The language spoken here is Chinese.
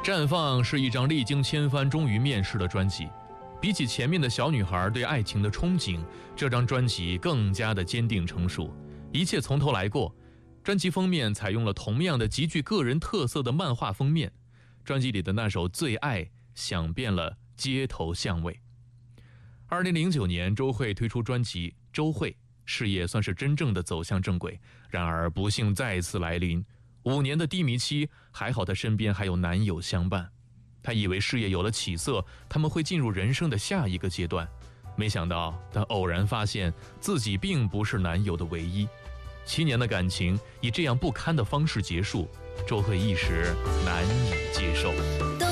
绽放是一张历经千帆终于面世的专辑，比起前面的小女孩对爱情的憧憬，这张专辑更加的坚定成熟，一切从头来过。专辑封面采用了同样的极具个人特色的漫画封面，专辑里的那首《最爱》响遍了街头巷尾。2009年，周蕙推出专辑《周蕙》，事业算是真正的走向正轨。然而不幸再次来临，5年的低迷期，还好她身边还有男友相伴。她以为事业有了起色，他们会进入人生的下一个阶段，没想到她偶然发现自己并不是男友的唯一。7年的感情以这样不堪的方式结束，周蕙一时难以接受。